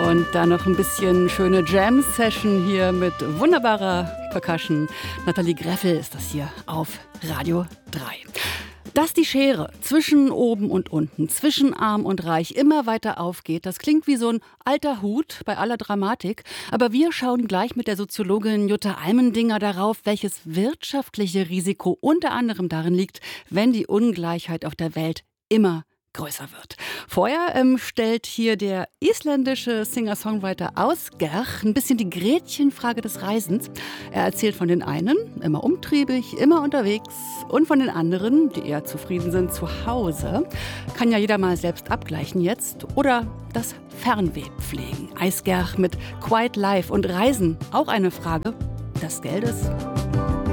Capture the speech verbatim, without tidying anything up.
Und dann noch ein bisschen schöne Jam-Session hier mit wunderbarer Percussion. Nathalie Greffel ist das hier auf Radio drei. Dass die Schere zwischen oben und unten, zwischen arm und reich immer weiter aufgeht, das klingt wie so ein alter Hut bei aller Dramatik. Aber wir schauen gleich mit der Soziologin Jutta Almendinger darauf, welches wirtschaftliche Risiko unter anderem darin liegt, wenn die Ungleichheit auf der Welt immer größer wird. Vorher ähm, stellt hier der isländische Singer-Songwriter Ásgeir ein bisschen die Gretchenfrage des Reisens. Er erzählt von den einen, immer umtriebig, immer unterwegs, und von den anderen, die eher zufrieden sind, zu Hause. Kann ja jeder mal selbst abgleichen jetzt. Oder das Fernweh pflegen. Ásgeir mit Quiet Life und Reisen, auch eine Frage des Geldes.